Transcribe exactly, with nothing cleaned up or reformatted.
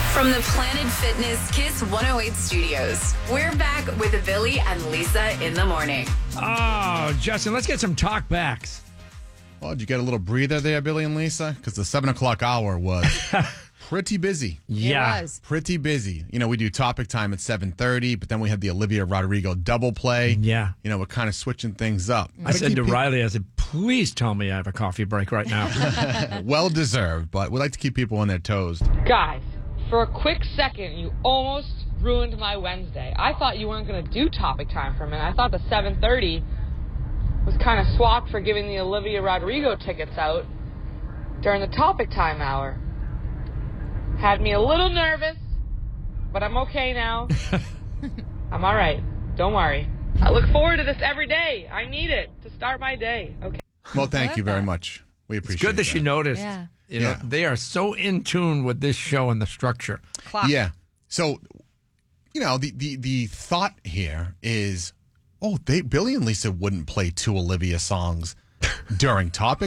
From the Planet Fitness Kiss one oh eight studios, we're back with Billy and Lisa in the morning. Oh, Justin, let's get some talk backs. Well, did you get a little breather there, Billy and Lisa? Because the seven o'clock hour was pretty busy. Yeah. It was. Pretty busy. You know, we do topic time at seven thirty, but then we had the Olivia Rodrigo double play. Yeah. You know, we're kind of switching things up. I said to Riley, I said, please tell me I have a coffee break right now. Well deserved, but we like to keep people on their toes. Guys, for a quick second, you almost ruined my Wednesday. I thought you weren't going to do topic time for a minute. I thought the seven thirty was kind of swapped for giving the Olivia Rodrigo tickets out during the topic time hour. Had me a little nervous, but I'm okay now. I'm all right. Don't worry. I look forward to this every day. I need it to start my day. Okay. Well, thank you very much. We It's appreciate it. good that she noticed. Yeah. You know, Yeah. they are so in tune with this show and the structure. Clock. Yeah. So, you know, the, the, the thought here is, oh, they Billy and Lisa wouldn't play two Olivia songs during topic